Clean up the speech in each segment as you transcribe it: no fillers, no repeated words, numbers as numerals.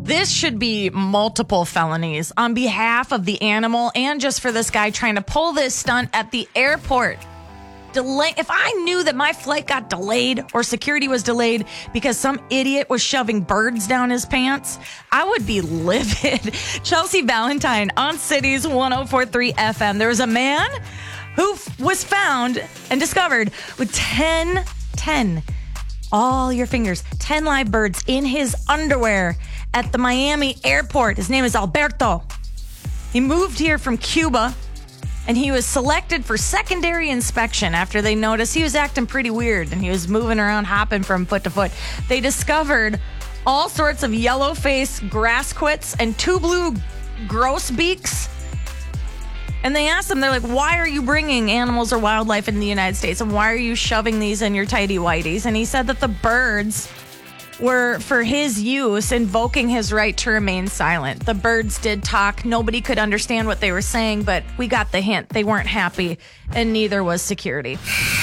This should be multiple felonies on behalf of the animal and just for this guy trying to pull this stunt at the airport. If I knew that my flight got delayed or security was delayed because some idiot was shoving birds down his pants, I would be livid. Chelsea Valentine on Cities 104.3 FM. There was a man who was found and discovered with 10, all your fingers, 10 live birds in his underwear at the Miami airport. His name is Alberto. He moved here from Cuba. And he was selected for secondary inspection after they noticed he was acting pretty weird and he was moving around, hopping from foot to foot. They discovered all sorts of yellow-faced grass quits and two blue grosbeaks. And they asked him, they're like, why are you bringing animals or wildlife in the United States? And why are you shoving these in your tighty-whities? And he said that the birds were for his use, invoking his right to remain silent. The birds did talk. Nobody could understand what they were saying, but we got the hint. They weren't happy, and neither was security.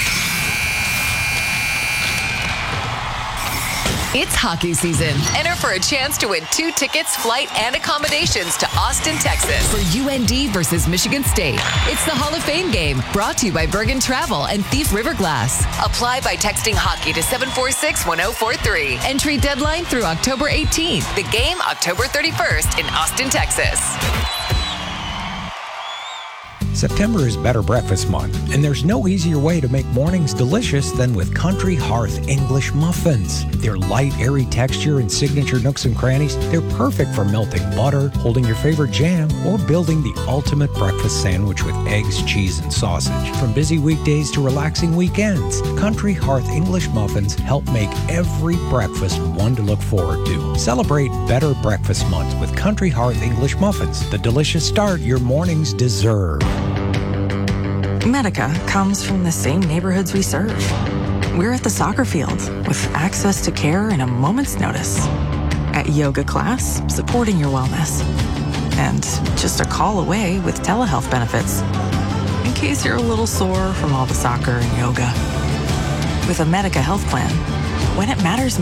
It's hockey season. Enter for a chance to win 2 tickets, flight, and accommodations to Austin, Texas for UND versus Michigan State. It's the Hall of Fame game, brought to you by Bergen Travel and Thief River Glass. Apply by texting hockey to 746-1043. Entry deadline through October 18th. The game October 31st in Austin, Texas. September is Better Breakfast Month, and there's no easier way to make mornings delicious than with Country Hearth English muffins. Their light, airy texture and signature nooks and crannies, they're perfect for melting butter, holding your favorite jam, or building the ultimate breakfast sandwich with eggs, cheese, and sausage. From busy weekdays to relaxing weekends, Country Hearth English muffins help make every breakfast one to look forward to. Celebrate Better Breakfast Month with Country Hearth English muffins, the delicious start your mornings deserve. Medica comes from the same neighborhoods we serve. We're at the soccer field with access to care in a moment's notice. At yoga class, supporting your wellness. And just a call away with telehealth benefits. In case you're a little sore from all the soccer and yoga. With a Medica health plan, when it matters